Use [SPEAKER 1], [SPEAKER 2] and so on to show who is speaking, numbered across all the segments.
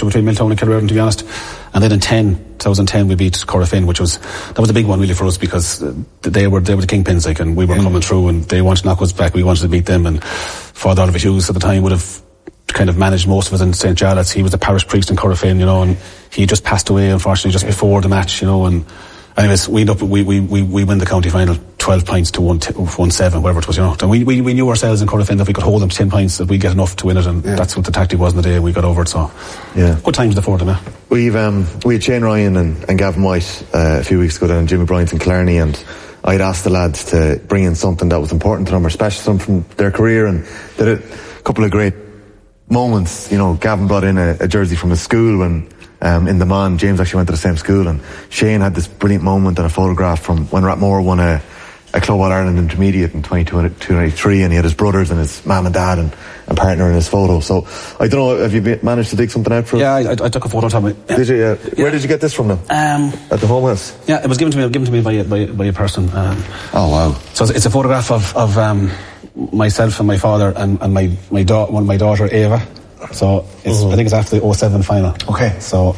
[SPEAKER 1] fixture between Milltown and Kilreardon, to be honest. And then in 2010 we beat Corofin, that was a big one really for us, because they were the kingpins, like, and we were coming through, and they wanted to knock us back. We wanted to beat them, and Father Oliver Hughes at the time would have kind of managed most of us in St. Jarlath's. He was the parish priest in Corofin, and he just passed away, unfortunately, just before the match, and anyways, we win the county final 12 points to 1-7, whatever it was, And we knew ourselves in Corofin that we could hold them to 10 points, that we'd get enough to win it, and that's what the tactic was in the day, and we got over it, so. Yeah. Good times before them,
[SPEAKER 2] We had Shane Ryan and Gavin White a few weeks ago down in Jimmy Bryant in Killarney, and I'd asked the lads to bring in something that was important to them, or special to them from their career, and they had a couple of great moments. Gavin brought in a jersey from his school when in the Man, James actually went to the same school, and Shane had this brilliant moment and a photograph from when Rathmore won a Club All-Ireland Intermediate in 22-23, and he had his brothers and his mum and dad and partner in his photo. So I don't know, have you managed to dig something out for us?
[SPEAKER 1] Yeah, I took a photo of it.
[SPEAKER 2] Did you? Yeah. Where did you get this from them? At the home house?
[SPEAKER 1] Yeah, it was given to me by a person.
[SPEAKER 2] Oh wow!
[SPEAKER 1] So it's a photograph of myself and my father and my daughter Ava. So I think it's after the 07 final.
[SPEAKER 2] Okay.
[SPEAKER 1] So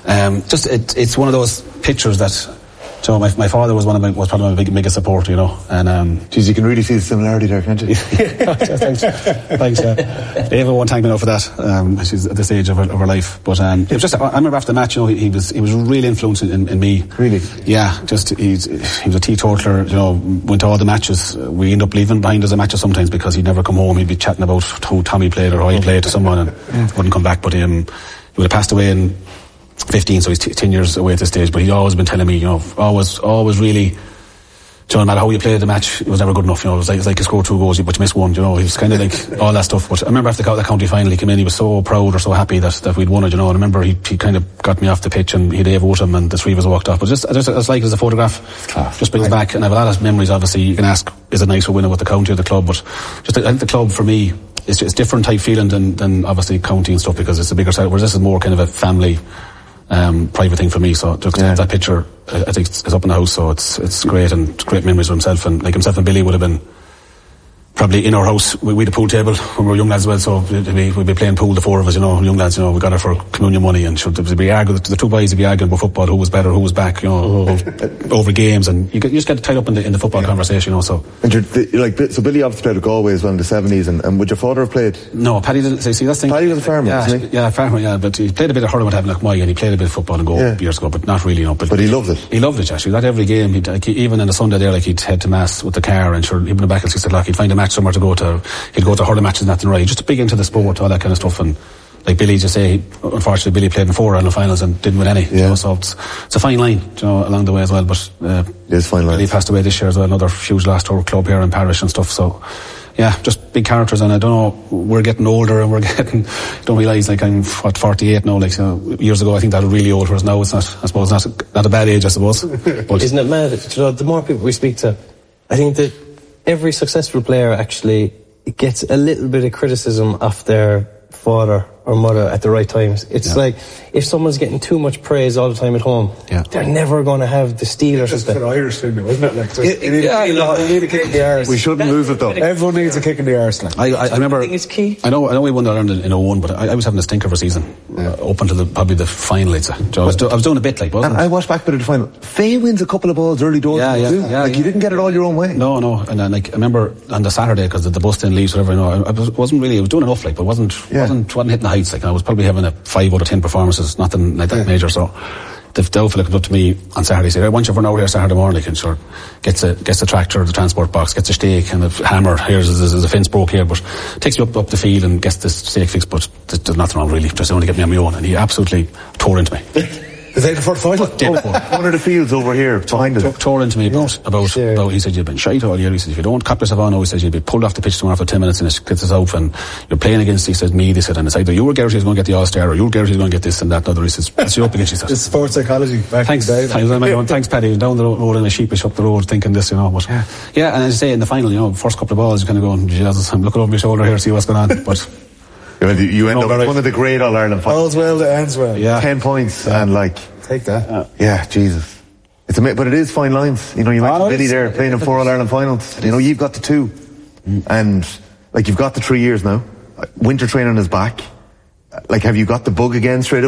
[SPEAKER 1] it's one of those pictures that, my father was probably my biggest supporter, and
[SPEAKER 2] geez, you can really see the similarity there, can't you?
[SPEAKER 1] Thanks. Ava won't thank me enough for that. She's at this age of her life, but it was just, I remember after the match, he was really influencing in me.
[SPEAKER 2] Really?
[SPEAKER 1] Yeah, he was a teetotaler. Went to all the matches. We ended up leaving behind as a matches sometimes, because he'd never come home. He'd be chatting about how Tommy played or how he played to someone, and wouldn't come back. But he would have passed away in 15, so he's 10 years away at this stage, but he'd always been telling me, always really, no matter how you played the match, it was never good enough, it was like you scored 2 goals, but you missed 1, he was kind of like all that stuff. But I remember after the county final, he came in, he was so proud or so happy that we'd won it, and I remember he kind of got me off the pitch, and he'd Dave with him, and the three of us walked off. But it's like, as a photograph, just brings back, and I have a lot of memories. Obviously, you can ask, is it nice to win with the county or the club, but I think the club for me, it's different type feeling than obviously county and stuff, because it's a bigger side, whereas this is more kind of a family, private thing for me. So that picture, I think it's up in the house, so it's great, and great memories of himself, and like himself and Billy would have been probably in our house. We had a pool table when we were young lads as well, so we'd be playing pool, the 4 of us, young lads, we got it for communion money, and the 2 boys would be arguing about football, who was better, who was back, over games, and you just get tied up in the football conversation, so.
[SPEAKER 2] And so Billy obviously played with Galway as well in the 70s, and would your father have played?
[SPEAKER 1] No, Paddy didn't. See, that's the thing.
[SPEAKER 2] Paddy was a farmer, wasn't he?
[SPEAKER 1] Yeah, a farmer, yeah, but he played a bit of hurling with Havnachmoy, and he played a bit of football and go years ago, but not really,
[SPEAKER 2] But he loved it.
[SPEAKER 1] He loved it, actually. Not every game, even on a Sunday there, he'd head to Mass with the car, and sure, even back at 6 o'clock, he'd find a match somewhere to go to. He'd go to hurling matches and that and right. Just big into the sport, all that kind of stuff. And like Billy just say, unfortunately Billy played in 4 round of finals and didn't win any.
[SPEAKER 2] Yeah.
[SPEAKER 1] So it's a fine line, along the way as well. But
[SPEAKER 2] it is fine line.
[SPEAKER 1] Billy passed away this year as well. Another huge loss to our club here in Parish and stuff. So yeah, just big characters. And I don't know, we're getting older, and don't realise, I'm 48 now. Years ago I think that was really old for us. Now it's not. I suppose not a bad age, I suppose. But
[SPEAKER 3] isn't it mad? The more people we speak to, I think that every successful player actually gets a little bit of criticism of their father or mother at the right times. It's like, if someone's getting too much praise all the time at home, they're never going to have the steel or something.
[SPEAKER 4] It's an Irish thing, isn't it? You need a kick in the arse.
[SPEAKER 2] We shouldn't lose it though.
[SPEAKER 4] Everyone needs a kick in the arse.
[SPEAKER 1] I remember,
[SPEAKER 3] I think it's key.
[SPEAKER 1] I know we won Ireland in 01, but I was having a stinker of a season, up until probably the final. I was doing a bit, wasn't
[SPEAKER 2] I watched back a bit of the final. Faye wins a couple of balls early doors. You didn't get it all your own way.
[SPEAKER 1] No, and I remember on the Saturday, because the bus didn't leave, whatever, I was doing enough, but wasn't hitting the heights. I was probably having a 5 out of 10 performances, nothing like that major. So the fella comes up to me on Saturday, said, I want you for an hour here Saturday morning, and sure, gets the tractor, the transport box, gets a stake and a hammer. Here's a fence broke here, but takes me up the field and gets the stake fixed, but there's nothing wrong really, just only get me on my own, and he absolutely tore into me.
[SPEAKER 4] Is that for the final?
[SPEAKER 2] One of the fields over here behind us.
[SPEAKER 1] Tore into me about he said, you've been shite all year. He said, if you don't cap yourself on, he said, you'll be pulled off the pitch tomorrow for 10 minutes and it gets us out, and you're playing against, he said, me, and it's either you or Garrett who's going to get the All-Star, or you or Garrett who's going to get this and that and other. He says, that's you up against, he said.
[SPEAKER 4] It's sports psychology.
[SPEAKER 1] Thanks Paddy. Down the road in a sheepish up the road thinking this, but yeah, and as I say, in the final, first couple of balls, you're kind of going, Jesus, I'm looking over my shoulder here, see what's going on, but
[SPEAKER 2] you end up one of the great All-Ireland finals.
[SPEAKER 4] All's well that ends well.
[SPEAKER 2] Yeah. 10 points and
[SPEAKER 4] take that.
[SPEAKER 2] Yeah, Jesus. But it is fine lines. You mentioned Billy there playing in 4 All-Ireland finals. You've got the 2. And you've got the 3 years now. Winter training is back. Have you got the bug again straight away?